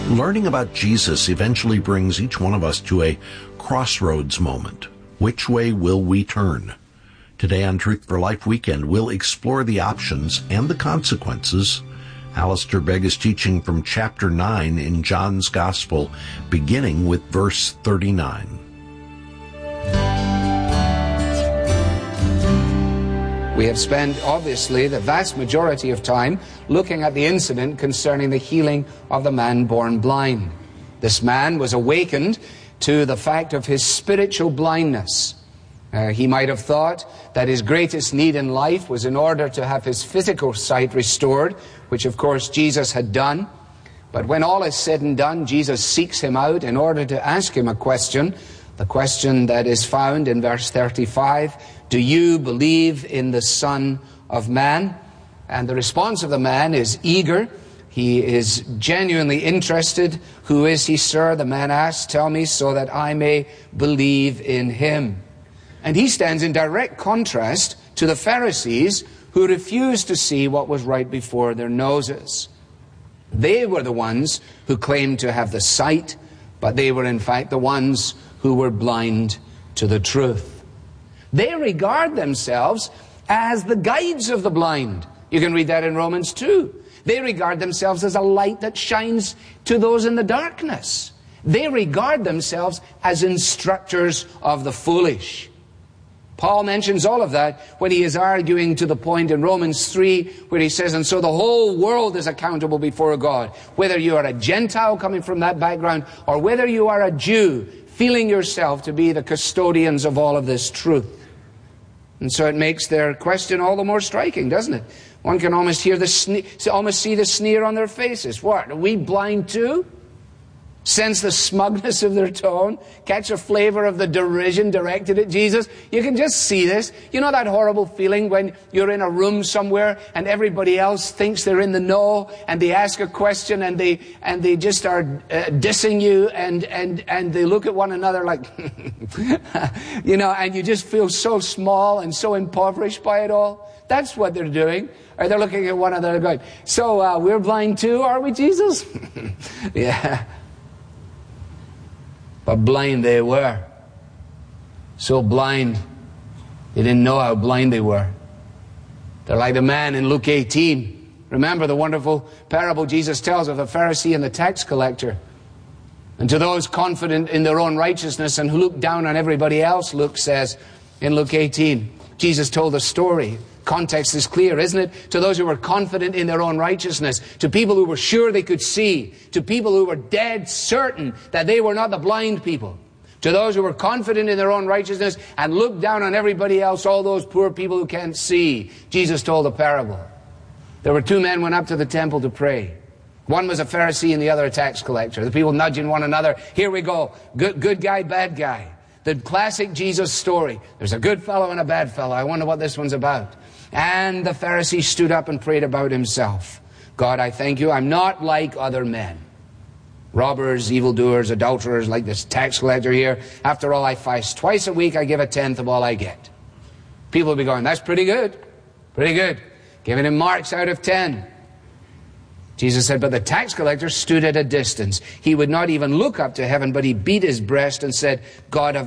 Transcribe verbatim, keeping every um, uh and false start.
Learning about Jesus eventually brings each one of us to a crossroads moment. Which way will we turn? Today on Truth for Life Weekend, we'll explore the options and the consequences. Alistair Begg is teaching from chapter nine in John's Gospel, beginning with verse thirty-nine. We have spent, obviously, the vast majority of time looking at the incident concerning the healing of the man born blind. This man was awakened to the fact of his spiritual blindness. Uh, he might have thought that his greatest need in life was in order to have his physical sight restored, which of course Jesus had done. But when all is said and done, Jesus seeks him out in order to ask him a question, the question that is found in verse thirty-five, do you believe in the Son of Man? And the response of the man is eager. He is genuinely interested. Who is he, sir? The man asks, tell me so that I may believe in him. And he stands in direct contrast to the Pharisees who refused to see what was right before their noses. They were the ones who claimed to have the sight, but they were in fact the ones who were blind to the truth. They regard themselves as the guides of the blind. You can read that in Romans two. They regard themselves as a light that shines to those in the darkness. They regard themselves as instructors of the foolish. Paul mentions all of that when he is arguing to the point in Romans three where he says, and so the whole world is accountable before God, whether you are a Gentile coming from that background or whether you are a Jew feeling yourself to be the custodians of all of this truth. And so it makes their question all the more striking, doesn't it? One can almost hear the sne- almost see the sneer on their faces. What, are we blind too? Sense the smugness of their tone, catch a flavor of the derision directed at Jesus. You can just see this. You know that horrible feeling when you're in a room somewhere and everybody else thinks they're in the know and they ask a question and they and they just are uh, dissing you and and and they look at one another like, you know, and you just feel so small and so impoverished by it all. That's what they're doing. Or they're looking at one another going, so uh, we're blind too, are we, Jesus? Yeah. But blind they were. So blind, they didn't know how blind they were. They're like the man in Luke eighteen. Remember the wonderful parable Jesus tells of the Pharisee and the tax collector. And to those confident in their own righteousness and who look down on everybody else, Luke says in Luke eighteen, Jesus told a story. Context is clear, isn't it? To those who were confident in their own righteousness, to people who were sure they could see, to people who were dead certain that they were not the blind people, to those who were confident in their own righteousness and looked down on everybody else, all those poor people who can't see. Jesus told a parable. There were two men went up to the temple to pray. One was a Pharisee and the other a tax collector. The people nudging one another. Here we go. Good, good guy, bad guy. The classic Jesus story. There's a good fellow and a bad fellow. I wonder what this one's about. And the Pharisee stood up and prayed about himself. God, I thank you. I'm not like other men. Robbers, evildoers, adulterers, like this tax collector here. After all, I fast twice a week. I give a tenth of all I get. People will be going, that's pretty good. Pretty good. Giving him marks out of ten. Jesus said, but the tax collector stood at a distance. He would not even look up to heaven, but he beat his breast and said, God, have